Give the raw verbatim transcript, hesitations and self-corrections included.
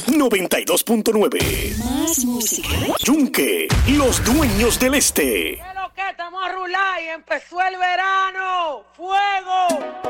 noventa y dos punto nueve. Más música. Yunque, los dueños del este. ¿Qué es lo que? Estamos a rular y empezó el verano. ¡Fuego!